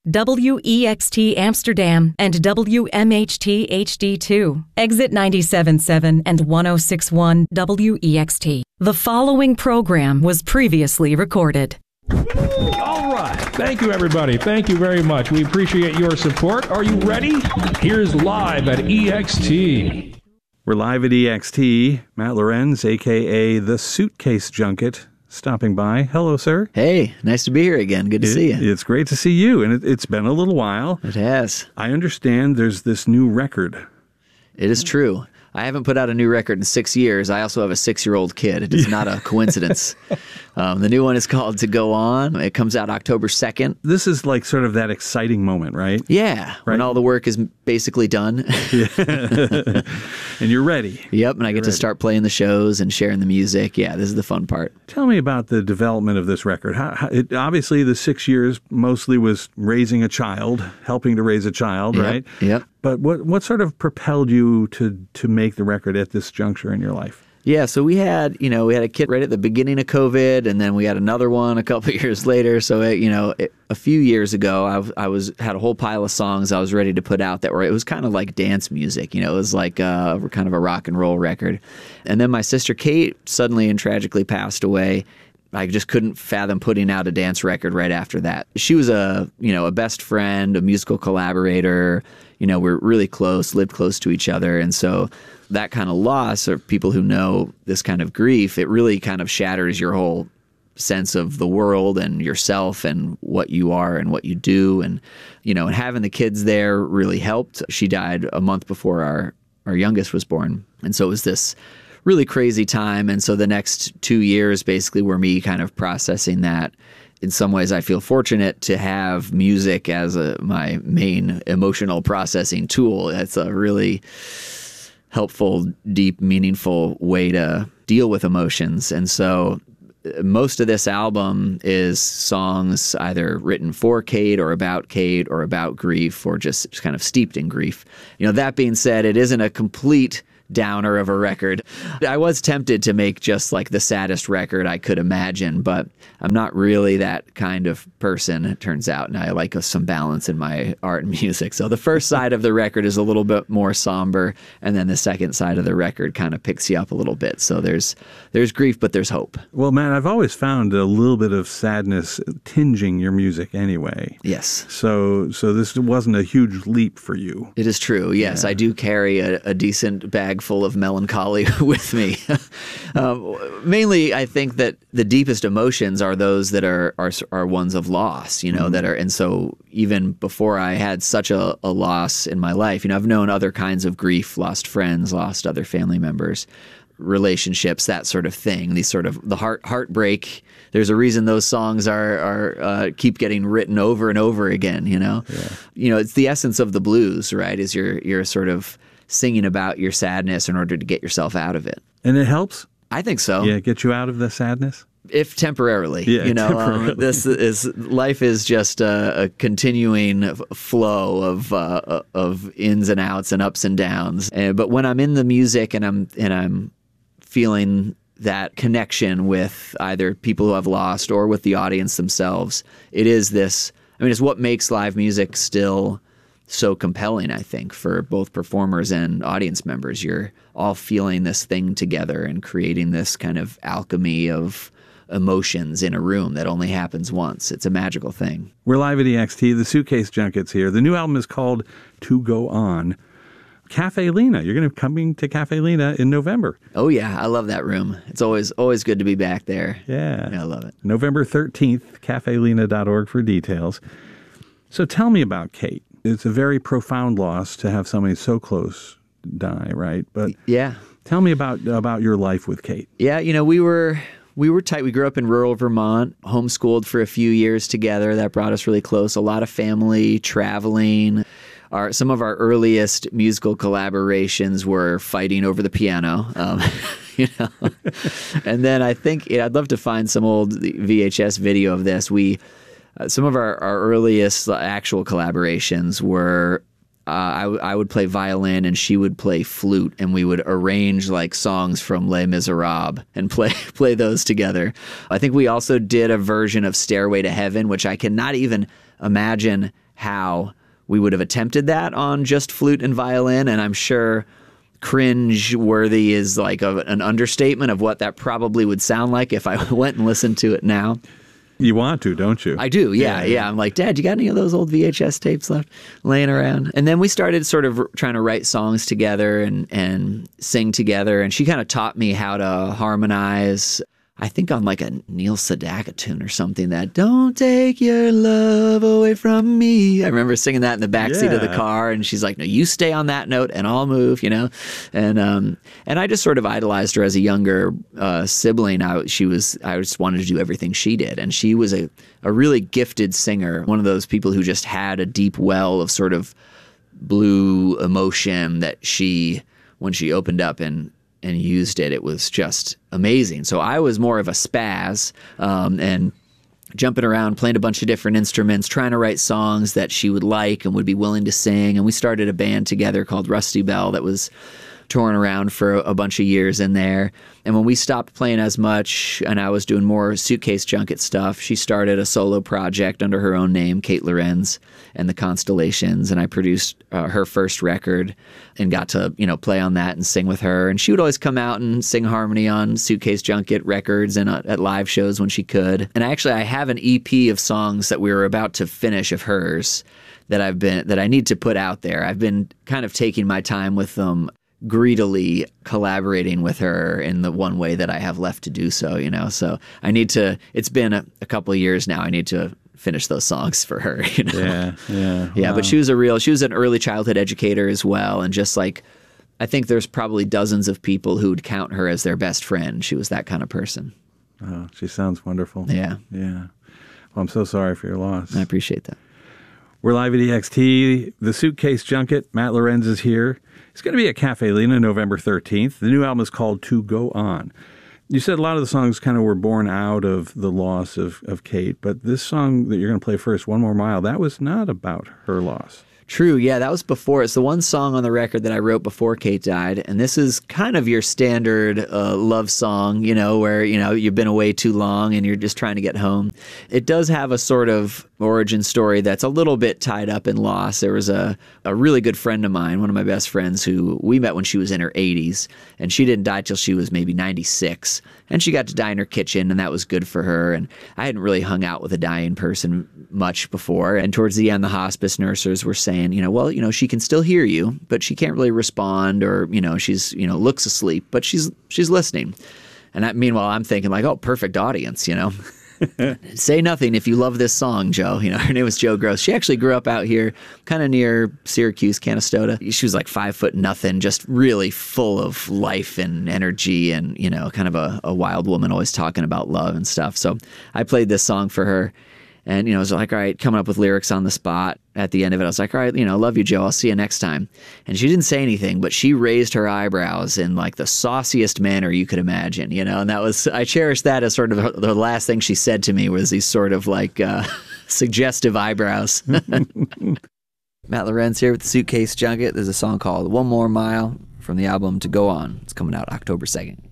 WEXT Amsterdam, and WMHT HD2. Exit 97.7 and 106.1 WEXT. The following program was previously recorded. All right. Thank you, everybody. Thank you very much. We appreciate your support. Are you ready? Here's Live at EXT. We're live at EXT. Matt Lorenz, a.k.a. The Suitcase Junket, stopping by. Hello, sir. Hey, nice to be here again. Good to see you. It's great to see you, and it's been a little while. It has. I understand there's this new record. It is true. I haven't put out a new record in 6 years. I also have a 6-year-old kid. It is not a coincidence. The new one is called To Go On. It comes out October 2nd. This is like sort of that exciting moment, right? Yeah, right? When all the work is basically done. And you're ready. Yep, and I get to start playing the shows and sharing the music. Yeah, this is the fun part. Tell me about the development of this record. Obviously, the 6 years mostly was raising a child, helping to raise a child, right? Yep. But what sort of propelled you to make the record at this juncture in your life? Yeah, so we had a kid right at the beginning of COVID, and then we had another one a couple of years later. So, a few years ago, I had a whole pile of songs I was ready to put out it was kind of like dance music. It was like kind of a rock and roll record. And then my sister Kate suddenly and tragically passed away. I just couldn't fathom putting out a dance record right after that. She was a best friend, a musical collaborator. We're really close, lived close to each other. And so that kind of loss, or people who know this kind of grief, it really kind of shatters your whole sense of the world and yourself and what you are and what you do. And, and having the kids there really helped. She died a month before our youngest was born. And so it was this really crazy time. And so the next 2 years basically were me kind of processing that. In some ways, I feel fortunate to have music as my main emotional processing tool. It's a really helpful, deep, meaningful way to deal with emotions. And so most of this album is songs either written for Kate or about grief, or just kind of steeped in grief. That being said, it isn't a complete downer of a record. I was tempted to make just like the saddest record I could imagine, but I'm not really that kind of person, it turns out, and I like some balance in my art and music. So the first side of the record is a little bit more somber, and then the second side of the record kind of picks you up a little bit. So there's grief, but there's hope. Well, man, I've always found a little bit of sadness tinging your music anyway. Yes. So this wasn't a huge leap for you. It is true, yes. Yeah. I do carry a decent bag full of melancholy with me. Mainly, I think that the deepest emotions are those that are ones of loss, and so even before I had such a loss in my life, I've known other kinds of grief, lost friends, lost other family members, relationships, that sort of thing. These sort of the heartbreak. There's a reason those songs are keep getting written over and over again. Yeah. It's the essence of the blues, right? Is you're sort of singing about your sadness in order to get yourself out of it. And it helps? I think so. Yeah, get you out of the sadness? If temporarily. Yeah, temporarily. Life is just a continuing flow of ins and outs and ups and downs. But when I'm in the music and I'm feeling that connection with either people who have lost or with the audience themselves, it's what makes live music still so compelling, I think, for both performers and audience members. You're all feeling this thing together and creating this kind of alchemy of emotions in a room that only happens once. It's a magical thing. We're live at EXT. The Suitcase Junket's here. The new album is called To Go On. Cafe Lena. You're going to be coming to Cafe Lena in November. Oh, yeah. I love that room. It's always good to be back there. Yeah. I love it. November 13th, cafelena.org for details. So tell me about Kate. It's a very profound loss to have somebody so close die, right? But yeah, tell me about your life with Kate. Yeah, we were tight. We grew up in rural Vermont, homeschooled for a few years together. That brought us really close. A lot of family, traveling. Some of our earliest musical collaborations were fighting over the piano. And then I think I'd love to find some old VHS video of this. Some of our earliest actual collaborations were I would play violin and she would play flute, and we would arrange like songs from Les Miserables and play those together. I think we also did a version of Stairway to Heaven, which I cannot even imagine how we would have attempted that on just flute and violin, and I'm sure cringe-worthy is like an understatement of what that probably would sound like if I went and listened to it now. You want to, don't you? I do, yeah. I'm like, Dad, you got any of those old VHS tapes left laying around? And then we started sort of trying to write songs together and sing together, and she kind of taught me how to harmonize, I think on like a Neil Sedaka tune or something, that "Don't take your love away from me." I remember singing that in the backseat of the car, and she's like, "No, you stay on that note and I'll move," And I just sort of idolized her as a younger sibling. I just wanted to do everything she did, and she was a really gifted singer, one of those people who just had a deep well of sort of blue emotion that when she opened up and used it, it was just amazing. So I was more of a spaz and jumping around, playing a bunch of different instruments, trying to write songs that she would like and would be willing to sing. And we started a band together called Rusty Bell that was touring around for a bunch of years in there. And when we stopped playing as much and I was doing more Suitcase Junket stuff, she started a solo project under her own name, Kate Lorenz and the Constellations, and I produced her first record and got to, play on that and sing with her. And she would always come out and sing harmony on Suitcase Junket records and at live shows when she could. And I have an EP of songs that we were about to finish of hers that I need to put out there. I've been kind of taking my time with them, greedily collaborating with her in the one way that I have left to do so, So I need to, it's been a couple of years now, I need to finish those songs for her, Yeah. Yeah, Wow. but she was an early childhood educator as well, and just like, I think there's probably dozens of people who would count her as their best friend. She was that kind of person. Oh, she sounds wonderful. Yeah. Yeah. Well, I'm so sorry for your loss. I appreciate that. We're live at EXT. The Suitcase Junket. Matt Lorenz is here. It's going to be at Cafe Lena November 13th. The new album is called To Go On. You said a lot of the songs kind of were born out of the loss of Kate, but this song that you're going to play first, One More Mile, that was not about her loss. True, yeah, that was before. It's the one song on the record that I wrote before Kate died, and this is kind of your standard love song, where, you've been away too long and you're just trying to get home. It does have a sort of origin story that's a little bit tied up in loss. There was a really good friend of mine, one of my best friends, who we met when she was in her 80s, and she didn't die till she was maybe 96, and she got to die in her kitchen, and that was good for her. And I hadn't really hung out with a dying person much before, and towards the end, the hospice nurses were saying, she can still hear you, but she can't really respond, or, she's, looks asleep, but she's listening. And meanwhile, I'm thinking like, oh, perfect audience, Say nothing if you love this song, Joe. Her name was Joe Gross. She actually grew up out here, kind of near Syracuse, Canastota. She was like 5'0", just really full of life and energy, and kind of a wild woman, always talking about love and stuff. So I played this song for her. And, I was like, all right, coming up with lyrics on the spot. At the end of it, I was like, all right, love you, Joe. I'll see you next time. And she didn't say anything, but she raised her eyebrows in like the sauciest manner you could imagine, and I cherished that as sort of the last thing she said to me, was these sort of like suggestive eyebrows. Matt Lorenz here with the Suitcase Junket. There's a song called One More Mile from the album To Go On. It's coming out October 2nd.